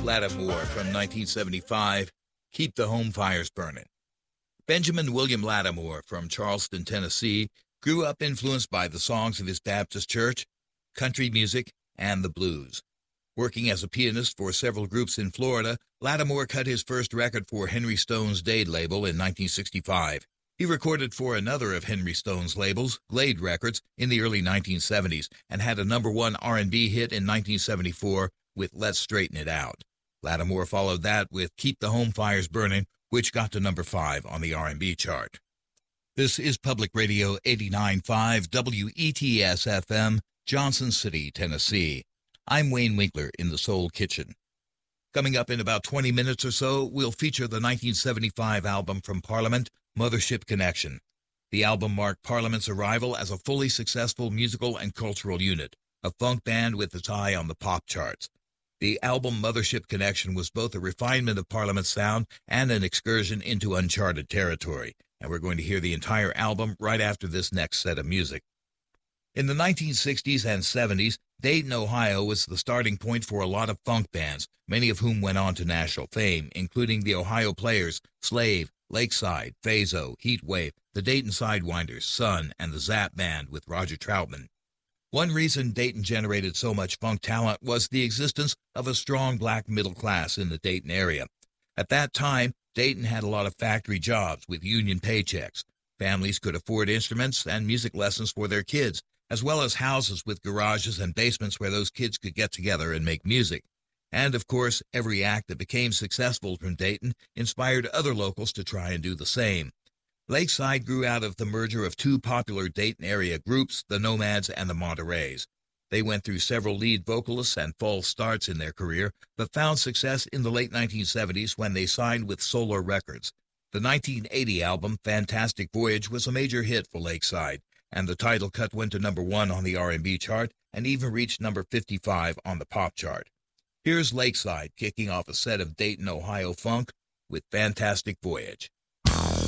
Lattimore from 1975, Keep the Home Fires Burning. Benjamin William Lattimore from Charleston, Tennessee, grew up influenced by the songs of his Baptist church, country music, and the blues. Working as a pianist for several groups in Florida, Lattimore cut his first record for Henry Stone's Dade label in 1965. He recorded for another of Henry Stone's labels, Glade Records, in the early 1970s, and had a #1 R&B hit in 1974 with Let's Straighten It Out. Lattimore followed that with Keep the Home Fires Burning, which got to #5 on the R&B chart. This is Public Radio 89.5 WETS-FM, Johnson City, Tennessee. I'm Wayne Winkler in the Soul Kitchen. Coming up in about 20 minutes or so, we'll feature the 1975 album from Parliament, Mothership Connection. The album marked Parliament's arrival as a fully successful musical and cultural unit, a funk band with its eye on the pop charts. The album Mothership Connection was both a refinement of Parliament's sound and an excursion into uncharted territory, and we're going to hear the entire album right after this next set of music. In the 1960s and 70s, Dayton, Ohio was the starting point for a lot of funk bands, many of whom went on to national fame, including the Ohio Players, Slave, Lakeside, Phazo, Heatwave, the Dayton Sidewinders, Sun, and the Zap Band with Roger Troutman. One reason Dayton generated so much funk talent was the existence of a strong black middle class in the Dayton area. At that time, Dayton had a lot of factory jobs with union paychecks. Families could afford instruments and music lessons for their kids, as well as houses with garages and basements where those kids could get together and make music. And, of course, every act that became successful from Dayton inspired other locals to try and do the same. Lakeside grew out of the merger of two popular Dayton area groups, the Nomads and the Montereys. They went through several lead vocalists and false starts in their career, but found success in the late 1970s when they signed with Solar Records. The 1980 album, Fantastic Voyage, was a major hit for Lakeside, and the title cut went to #1 on the R&B chart and even reached number 55 on the pop chart. Here's Lakeside kicking off a set of Dayton, Ohio funk with Fantastic Voyage.